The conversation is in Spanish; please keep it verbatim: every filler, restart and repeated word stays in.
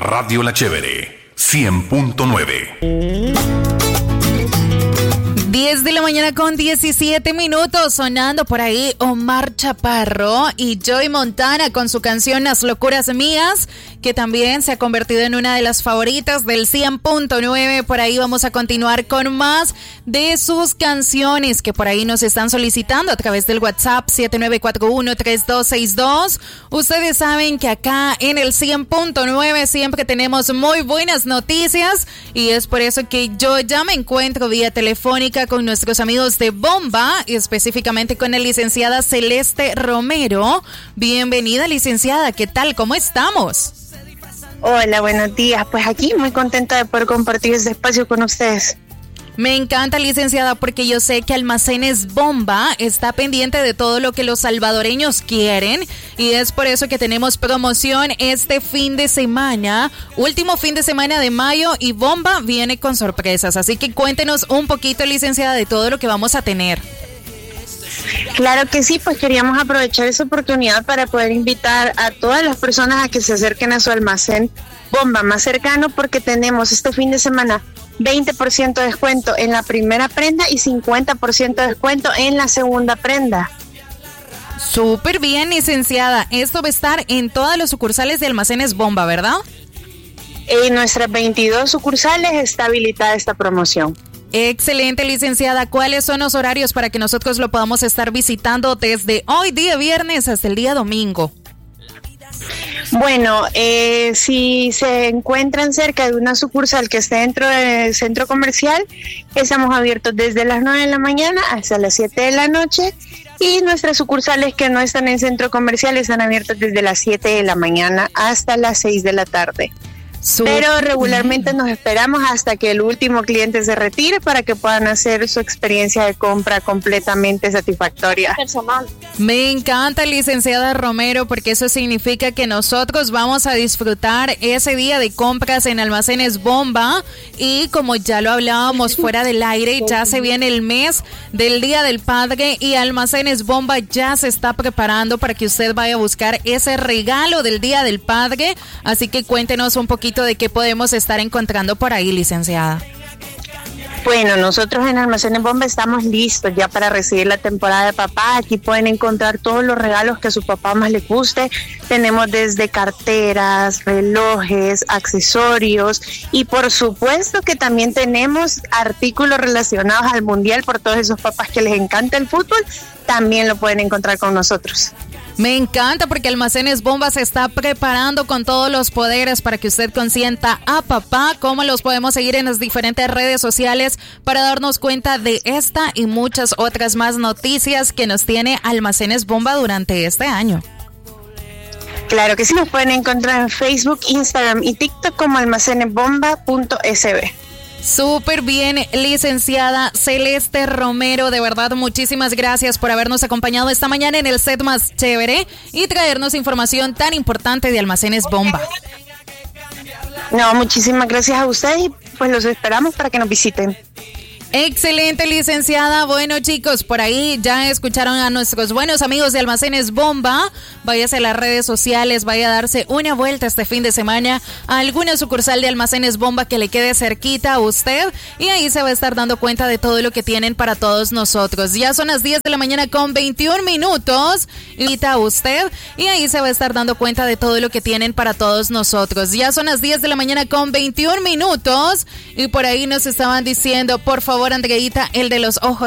Radio La Chévere, cien punto nueve. diez de la mañana con diecisiete minutos, sonando por ahí Omar Chaparro y Joey Montana con su canción Las Locuras Mías, que también se ha convertido en una de las favoritas del cien punto nueve. Por ahí vamos a continuar con más de sus canciones que por ahí nos están solicitando a través del WhatsApp siete nueve cuatro uno tres dos seis dos. Ustedes saben que acá en el cien punto nueve siempre tenemos muy buenas noticias y es por eso que yo ya me encuentro vía telefónica con nuestros amigos de Bomba y específicamente con la licenciada Celeste Romero. Bienvenida, licenciada, ¿qué tal? ¿Cómo estamos? Hola, buenos días. Pues aquí muy contenta de poder compartir este espacio con ustedes. Me encanta, licenciada, porque yo sé que Almacenes Bomba está pendiente de todo lo que los salvadoreños quieren y es por eso que tenemos promoción este fin de semana, último fin de semana de mayo, y Bomba viene con sorpresas. Así que cuéntenos un poquito, licenciada, de todo lo que vamos a tener. Claro que sí, pues queríamos aprovechar esa oportunidad para poder invitar a todas las personas a que se acerquen a su almacén Bomba más cercano, porque tenemos este fin de semana veinte por ciento de descuento en la primera prenda y cincuenta por ciento de descuento en la segunda prenda. Súper bien, licenciada. Esto va a estar en todas las sucursales de Almacenes Bomba, ¿verdad? En nuestras veintidós sucursales está habilitada esta promoción. Excelente, licenciada. ¿Cuáles son los horarios para que nosotros lo podamos estar visitando desde hoy, día viernes, hasta el día domingo? Bueno, eh, si se encuentran cerca de una sucursal que esté dentro del centro comercial, estamos abiertos desde las nueve de la mañana hasta las siete de la noche, y nuestras sucursales que no están en centro comercial están abiertas desde las siete de la mañana hasta las seis de la tarde. Super. Pero regularmente nos esperamos hasta que el último cliente se retire para que puedan hacer su experiencia de compra completamente satisfactoria. Personal. Me encanta, licenciada Romero, porque eso significa que nosotros vamos a disfrutar ese día de compras en Almacenes Bomba, y como ya lo hablábamos fuera del aire, ya se viene el mes del Día del Padre y Almacenes Bomba ya se está preparando para que usted vaya a buscar ese regalo del Día del Padre. Así que cuéntenos un poquito de qué podemos estar encontrando por ahí, licenciada. Bueno, nosotros en Almacenes Bomba estamos listos ya para recibir la temporada de papá. Aquí pueden encontrar todos los regalos que a su papá más les guste. Tenemos desde carteras, relojes, accesorios, y por supuesto que también tenemos artículos relacionados al mundial por todos esos papás que les encanta el fútbol. También lo pueden encontrar con nosotros. Me encanta, porque Almacenes Bomba se está preparando con todos los poderes para que usted consienta a papá. ¿Cómo los podemos seguir en las diferentes redes sociales para darnos cuenta de esta y muchas otras más noticias que nos tiene Almacenes Bomba durante este año? Claro que sí, nos pueden encontrar en Facebook, Instagram y TikTok como almacenesbomba punto s b. Súper bien, licenciada Celeste Romero, de verdad muchísimas gracias por habernos acompañado esta mañana en el set más chévere y traernos información tan importante de Almacenes Bomba. No, muchísimas gracias a ustedes y pues los esperamos para que nos visiten. Excelente, licenciada. Bueno, chicos, por ahí ya escucharon a nuestros buenos amigos de Almacenes Bomba. Váyase a las redes sociales, vaya a darse una vuelta este fin de semana a alguna sucursal de Almacenes Bomba que le quede cerquita a usted, y ahí se va a estar dando cuenta de todo lo que tienen para todos nosotros. Ya son las diez de la mañana con veintiún minutos. Invita a usted y ahí se va a estar dando cuenta de todo lo que tienen para todos nosotros. Ya son las diez de la mañana con veintiún minutos y por ahí nos estaban diciendo, por favor, Andreita, el de los ojos